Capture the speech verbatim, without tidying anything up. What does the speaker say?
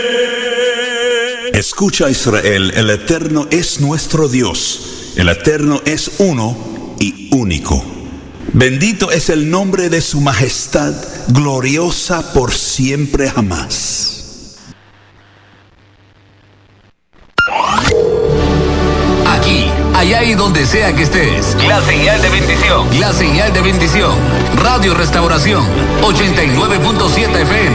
Escucha, Israel, el Eterno es nuestro Dios. El Eterno es uno y único. Bendito es el nombre de su majestad, gloriosa por siempre jamás. Aquí, allá y donde sea que estés, la señal de bendición. La señal de bendición. Radio Restauración, ochenta y nueve punto siete F M.